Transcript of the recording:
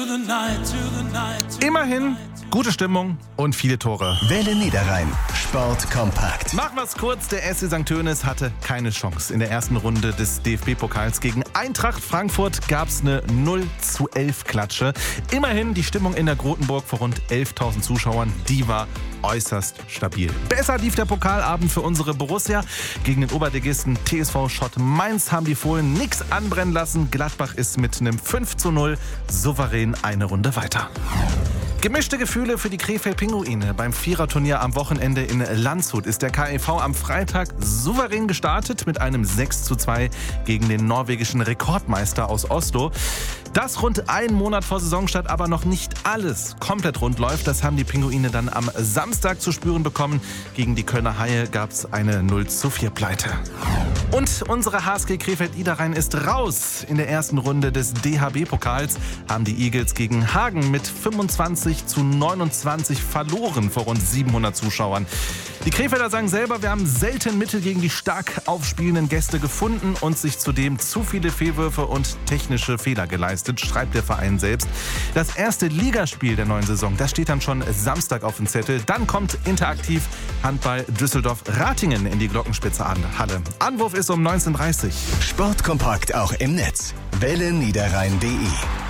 Immerhin gute Stimmung und viele Tore. Welle Niederrhein. Sport kompakt. Machen wir's kurz, der SC St. Tönis hatte keine Chance. In der ersten Runde des DFB-Pokals gegen Eintracht Frankfurt gab's eine 0:11-Klatsche. Immerhin die Stimmung in der Grotenburg vor rund 11.000 Zuschauern, die war äußerst stabil. Besser lief der Pokalabend für unsere Borussia. Gegen den Oberligisten TSV Schott Mainz haben die Fohlen nichts anbrennen lassen. Gladbach ist mit einem 5:0 souverän eine Runde weiter. Gemischte Gefühle für die Krefeld-Pinguine. Beim Viererturnier am Wochenende in Landshut ist der KEV am Freitag souverän gestartet mit einem 6:2 gegen den norwegischen Rekordmeister aus Oslo. Dass rund einen Monat vor Saisonstart aber noch nicht alles komplett rund läuft, das haben die Pinguine dann am Samstag zu spüren bekommen. Gegen die Kölner Haie gab es eine 0:4-Pleite. Und unsere HSG Krefeld-Niederrhein ist raus. In der ersten Runde des DHB-Pokals haben die Eagles gegen Hagen mit 25:29 verloren vor rund 700 Zuschauern. Die Krefelder sagen selber, wir haben selten Mittel gegen die stark aufspielenden Gäste gefunden und sich zudem zu viele Fehlwürfe und technische Fehler geleistet, schreibt der Verein selbst. Das erste Ligaspiel der neuen Saison, das steht dann schon Samstag auf dem Zettel. Dann kommt Interaktiv Handball Düsseldorf-Ratingen in die Glockenspitze Halle. Anwurf ist um 19:30 Uhr. Sportkompakt auch im Netz. welleniederrhein.de